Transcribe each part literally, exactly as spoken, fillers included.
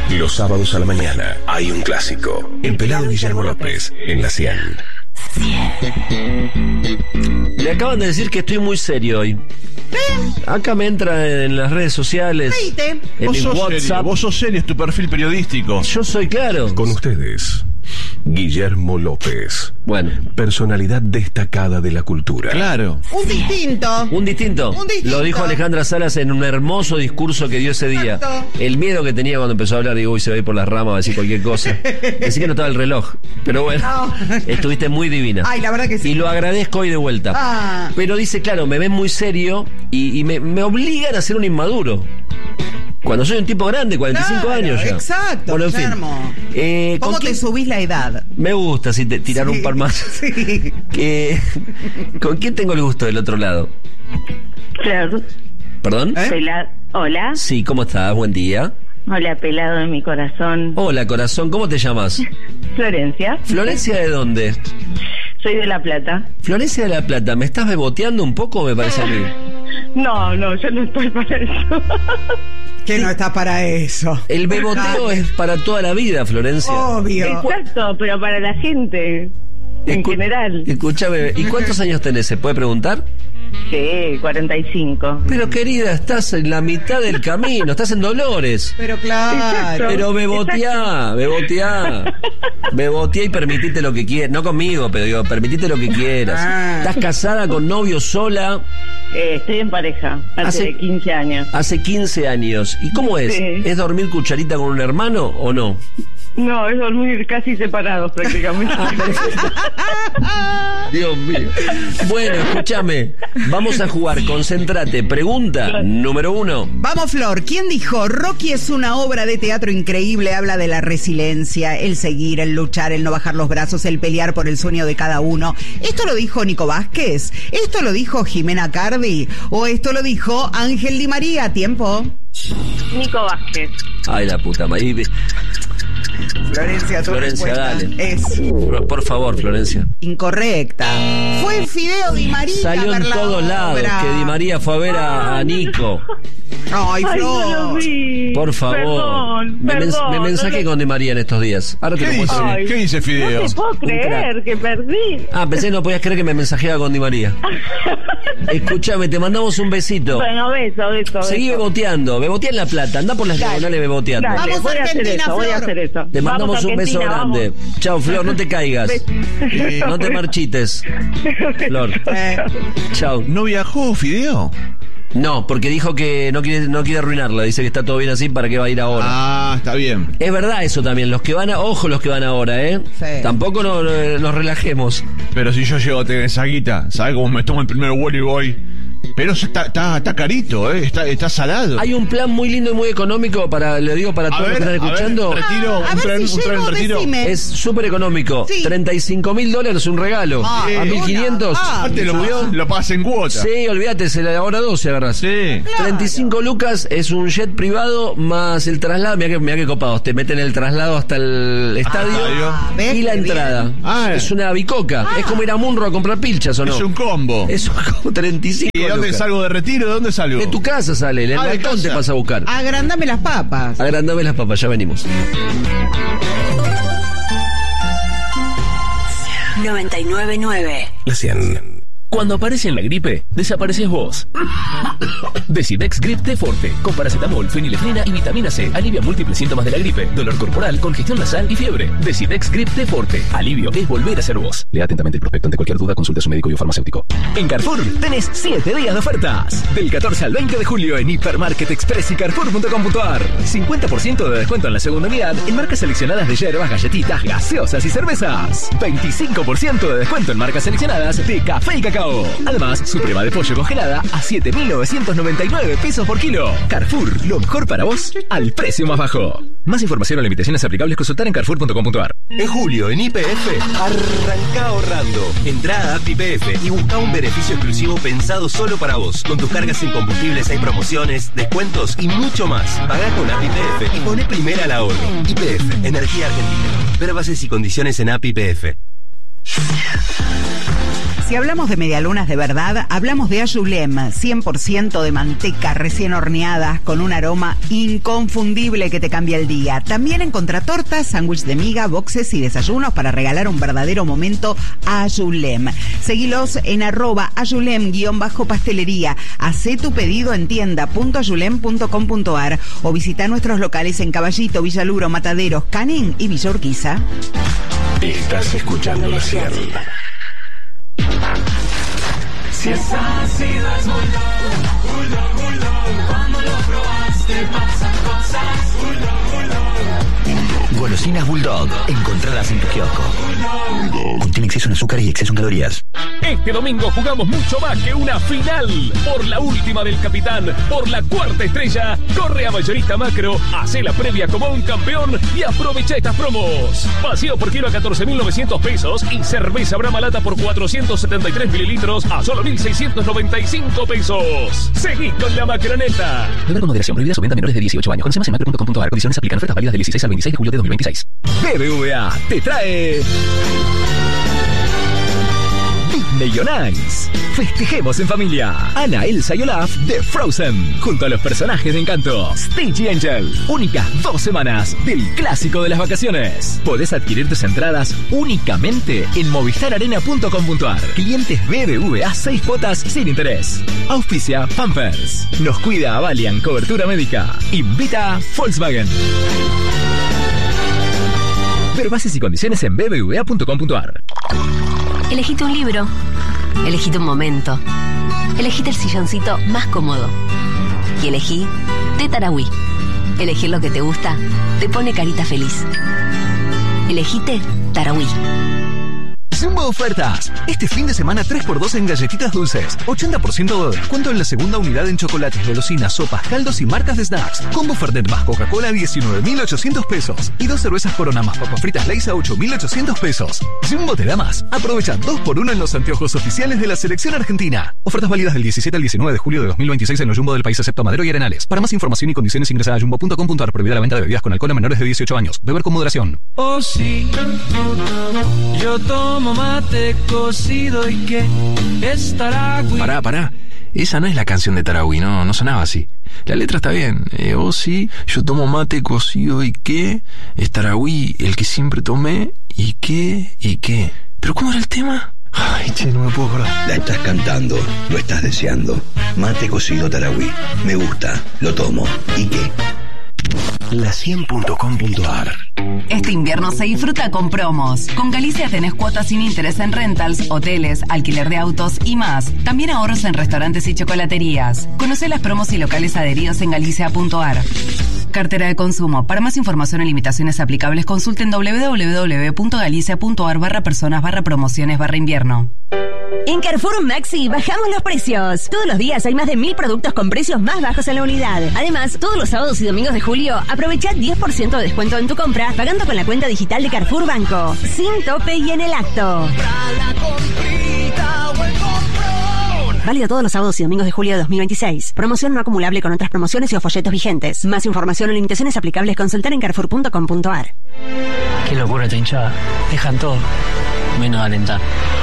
Los sábados a la mañana hay un clásico. El pelado Guillermo López en la cien. Le acaban de decir que estoy muy serio hoy. Acá me entra en las redes sociales, Reíte. en Vos mi sos WhatsApp. serio, vos sos serio, es tu perfil periodístico. Yo soy claro. Con ustedes, Guillermo López. Bueno, Personalidad destacada de la cultura. Claro. Un distinto. un distinto. Un distinto. Lo dijo Alejandra Salas en un hermoso discurso que dio ese día. Exacto. El miedo que tenía cuando empezó a hablar, digo, uy, se va a ir por las ramas, va a decir cualquier cosa. Así que no estaba el reloj. Pero bueno, No. estuviste muy divina. Ay, la verdad que sí. Y lo agradezco hoy de vuelta. Ah. Pero dice, claro, me ven muy serio y, y me, me obligan a ser un inmaduro. Cuando soy un tipo grande, cuarenta y cinco Claro, años ya. exacto, Bueno, en fin. Guillermo. Eh, ¿con ¿Cómo te quién- subís la edad? Me gusta así te- tirar Sí, un par más. Sí. Que- ¿Con quién tengo el gusto del otro lado? Flor, ¿Perdón? ¿Eh? pela- hola, Sí, ¿cómo estás? Buen día. hola pelado de mi corazón. Hola, corazón, ¿cómo te llamas? Florencia, ¿Florencia de dónde? soy de La Plata. Florencia de la Plata, ¿me estás beboteando un poco, me parece a mí? No, no, yo no estoy para eso. Que no está para eso. El beboteo es para toda la vida, Florencia. Obvio. Exacto, pero para la gente, en Escu- general. Escúchame, ¿y cuántos años tenés? ¿Se puede preguntar? Sí, cuarenta y cinco. Pero querida, estás en la mitad del camino, estás en Dolores. Pero claro. Exacto. Pero beboteá, beboteá. Beboteá y permitite lo que quieras. No conmigo, pero digo, permitite lo que quieras. Ah. ¿Estás casada con novio sola Eh, estoy en pareja, hace, Hace- quince años. hace quince años? ¿Y cómo es? Sí. ¿Es dormir cucharita con un hermano o no? No, es dormir casi separados prácticamente. Dios mío. Bueno, escúchame. Vamos a jugar, concéntrate. Pregunta número uno. Vamos, Flor. ¿Quién dijo? Rocky es una obra de teatro increíble. Habla de la resiliencia, el seguir, el luchar, el no bajar los brazos, el pelear por el sueño de cada uno. ¿Esto lo dijo Nico Vázquez? ¿Esto lo dijo Jimena Cardi? ¿O esto lo dijo Ángel Di María? Tiempo. Nico Vázquez. Ay, la puta madre. Florencia, tu Florencia, respuesta dale. es Por, por favor, Florencia. incorrecta. Fue Fideo Di María. a Salió ver en la todos lados obra. que Di María fue a ver a, a Nico. Ay, Ay, no lo Flor. vi. Por favor. Perdón, me, mens- perdón, me mensajé no lo- con Di María en estos días. Ahora te ¿Qué lo dice? muestro. Ay. ¿Qué dice Fideo? No te puedo creer que perdí. Ah, pensé que no podías creer que me mensajeaba con Di María. Escúchame, te mandamos un besito. Bueno, beso, beso. Seguí beso. beboteando, bebotea en la plata, anda por las Dale. diagonales beboteando. Dale, Vamos, voy a hacer Argentina, eso, voy a Flor. hacer eso. Te Vamos, mandamos un beso Argentina, grande. vamos. Chao, Flor, no te caigas. Eh, No te marchites. Flor, Eh, chao. ¿No viajó Fideo? No, porque dijo que no quiere, no quiere arruinarla. Dice que está todo bien así, ¿para qué va a ir ahora? Ah, está bien. Es verdad eso también. Los que van a... Ojo los que van ahora, ¿eh? Sí. Tampoco no- no- nos relajemos. Pero si yo llego a tener esa guita, ¿sabes cómo me tomo el primer vuelo y voy? Pero eso está, está, está carito, ¿eh? Está, está salado. Hay un plan muy lindo y muy económico para, le digo, para A todos los ver, que están a ver, escuchando. retiro, a un ver tren, si un tren llego, retiro. decime. Es súper económico. Sí. treinta y cinco mil dólares un regalo. Ah, a mil quinientos. ah, Aparte lo, ¿subió? lo pagas en cuota. Sí, olvídate, se la hora doce agarras. Sí. treinta y cinco lucas es un jet privado más el traslado. Mira que, mirá que copados. Te meten el traslado hasta el estadio Ah, ¿ves? y la Qué entrada. bien. Ah, es una bicoca. Es como ir a Munro a comprar pilchas, ¿o no? Es un combo. Es como treinta y cinco ¿Y de dónde lucas. salgo de retiro? ¿De dónde salgo? De tu casa sale. En el Ah, de balcón te casa. pasa a buscar. Agrandame las papas. Agrandame las papas, ya venimos. noventa y nueve nueve. La cien. Cuando aparece en la gripe, desapareces vos. Decidex Grip T Forte, con paracetamol, fenilefrina y vitamina C, alivia múltiples síntomas de la gripe, dolor corporal, congestión nasal y fiebre. Decidex Grip T Forte, alivio es volver a ser vos. Lea atentamente el prospecto. Ante cualquier duda, consulte a su médico y o farmacéutico. En Carrefour tenés siete días de ofertas. Del catorce al veinte de julio en Hipermarket Express y Carrefour punto com punto ar. cincuenta por ciento de descuento en la segunda unidad en marcas seleccionadas de hierbas, galletitas, gaseosas y cervezas. veinticinco por ciento de descuento en marcas seleccionadas de café y cacao. Además, suprema de pollo congelada a siete mil novecientos noventa y nueve pesos por kilo. Carrefour, lo mejor para vos al precio más bajo. Más información o limitaciones aplicables consultar en carrefour punto com punto ar. En julio, en Y P F, arranca ahorrando. Entrá a App Y P F y busca un beneficio exclusivo pensado solo para vos. Con tus cargas en combustibles hay promociones, descuentos y mucho más. Pagá con App Y P F y poné primera al ahorro. Y P F, Energía Argentina. Ver bases y condiciones en App Y P F. Si hablamos de medialunas de verdad, hablamos de Ayulem, cien por ciento de manteca recién horneadas con un aroma inconfundible que te cambia el día. También encontrá tortas, sándwich de miga, boxes y desayunos para regalar un verdadero momento a Ayulem. Seguilos en arroba ayulem-pastelería. Hacé tu pedido en tienda punto ayulem punto com punto ar o visita nuestros locales en Caballito, Villaluro, Mataderos, Canín y Villa Urquiza. Estás escuchando la Cielo. Si es ácido es Bulldog, Bulldog, Bulldog. Cuando lo probaste pasan cosas. Bulldog, Bulldog. Golosinas Bulldog. Encontradas en tu kiosco. Contiene exceso en azúcar y exceso en calorías. Este domingo jugamos mucho más que una final. Por la última del capitán, por la cuarta estrella, corre a Mayorista Macro, hace la previa como un campeón y aprovecha estas promos. Vacío por kilo a catorce mil novecientos pesos y cerveza Brahma Lata por cuatrocientos setenta y tres mililitros a solo mil seiscientos noventa y cinco pesos. Seguí con la macroneta. Beber con moderación, prohibida su venta a menores de dieciocho años. Conoce más en macro punto com punto ar. Condiciones aplican. Ofertas válidas del dieciséis al veintiséis de julio de dos mil veintiséis. B B V A te trae Disney on Ice. Festejemos en familia. Ana, Elsa y Olaf de Frozen, junto a los personajes de Encanto. Stitch y Angel. Únicas dos semanas del clásico de las vacaciones. Podés adquirir tus entradas únicamente en movistar arena punto com punto ar. Clientes B B V A seis cuotas sin interés. Auspicia Pampers. Nos cuida Avalian Cobertura Médica. Invita Volkswagen. Ver bases y condiciones en b b v a punto com punto ar. Elegite un libro, elegite un momento, elegite el silloncito más cómodo y elegí de Tarahui. Elegir lo que te gusta te pone carita feliz. Elegite Tarahui. Jumbo Ofertas. Este fin de semana tres por dos en galletitas dulces. ochenta por ciento de descuento en la segunda unidad en chocolates, golosinas, sopas, caldos y marcas de snacks. Combo Fernet más Coca-Cola a diecinueve mil ochocientos pesos. Y dos cervezas Corona más papas fritas Lay's a ocho mil ochocientos pesos. Jumbo te da más. Aprovecha dos por uno en los anteojos oficiales de la selección argentina. Ofertas válidas del diecisiete al diecinueve de julio de dos mil veintiséis en los Jumbo del país excepto Madero y Arenales. Para más información y condiciones ingresa a jumbo punto com punto ar. Prohibida la venta de bebidas con alcohol a menores de dieciocho años. Beber con moderación. Oh sí, yo tomo mate cocido y que es Tarahui. Pará, pará. Esa no es la canción de Tarahui, no, no sonaba así. La letra está bien. Eh, oh sí, yo tomo mate cocido y qué es Tarahui, el que siempre tomé y qué y qué. ¿Pero cómo era el tema? Ay, che, no me puedo acordar. La estás cantando, lo estás deseando. Mate cocido Tarahui. Me gusta, lo tomo. ¿Y qué? la cien punto com punto ar. Este invierno se disfruta con promos. Con Galicia tenés cuotas sin interés en rentals, hoteles, alquiler de autos y más. También ahorros en restaurantes y chocolaterías. Conocé las promos y locales adheridos en galicia punto ar. Cartera de consumo. Para más información y limitaciones aplicables, consulten doble u doble u doble u punto galicia punto ar barra personas barra promociones barra invierno. En Carrefour Maxi bajamos los precios. Todos los días hay más de mil productos con precios más bajos en la unidad. Además, todos los sábados y domingos de julio, aprovecha diez por ciento de descuento en tu compra pagando con la cuenta digital de Carrefour Banco. Sin tope y en el acto. Válido todos los sábados y domingos de julio de dos mil veintiséis. Promoción no acumulable con otras promociones y o folletos vigentes. Más información o limitaciones aplicables consultar en carrefour punto com punto ar. Qué locura esta hinchada. Dejan todo, menos alentar.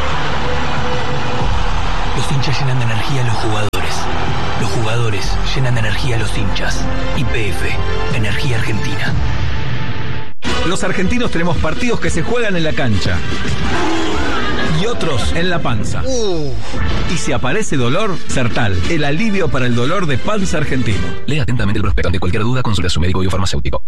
Los hinchas llenan de energía a los jugadores. Los jugadores llenan de energía a los hinchas. Y P F, Energía Argentina. Los argentinos tenemos partidos que se juegan en la cancha y otros en la panza. Uh. Y si aparece dolor, Sertal, el alivio para el dolor de panza argentino. Lea atentamente el prospecto. Ante cualquier duda, consulte a su médico y o farmacéutico.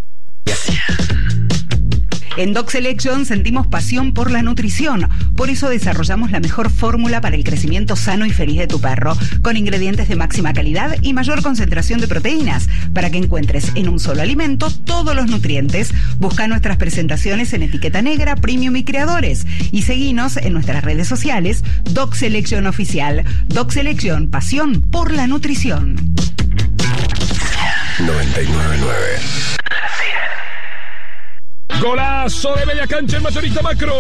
En Dog Selection sentimos pasión por la nutrición. Por eso desarrollamos la mejor fórmula para el crecimiento sano y feliz de tu perro, con ingredientes de máxima calidad y mayor concentración de proteínas, para que encuentres en un solo alimento todos los nutrientes. Busca nuestras presentaciones en etiqueta negra, premium y creadores. Y seguinos en nuestras redes sociales, Dog Selection Oficial. Dog Selection, pasión por la nutrición. noventa y nueve punto nueve. Golazo de media cancha en Mayorista Macro.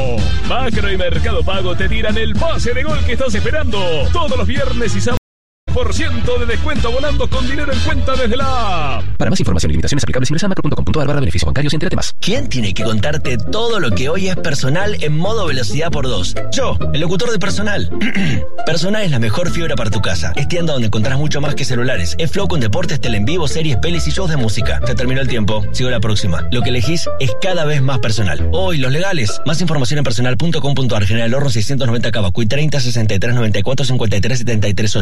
Macro y Mercado Pago te tiran el pase de gol que estás esperando. Todos los viernes y sábados por ciento de descuento volando con dinero en cuenta desde la app. Para más información y limitaciones aplicables ingresa a macro punto com punto a r barra beneficios bancarios y entérate más. ¿Quién tiene que contarte todo lo que hoy es Personal en modo velocidad por dos? Yo, el locutor de Personal. Personal es la mejor fibra para tu casa. Es tienda donde encontrás mucho más que celulares. Es Flow con deportes, tele en vivo, series, pelis y shows de música. Se terminó el tiempo. Sigo la próxima. Lo que elegís es cada vez más personal. Hoy, los legales. Más información en personal punto com punto a r. General Horno seiscientos noventa Cavacuy treinta sesenta y tres noventa y cuatro cincuenta y tres setenta y tres.